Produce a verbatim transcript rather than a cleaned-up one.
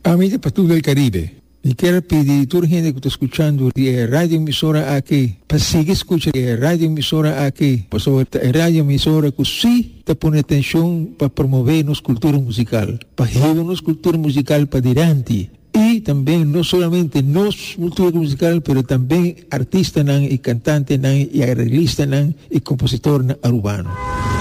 Amici para todo el Caribe, e quero pedir a toda a gente que está escutando a rádio emissora aqui, para seguir escutando a rádio emissora aqui, para a rádio emissora que sim está pondo atenção para promover nossa cultura musical, para levar nossa cultura musical para adiante. E também, não somente nossa cultura musical, mas também artista e cantante e arreglista e compositor urbano.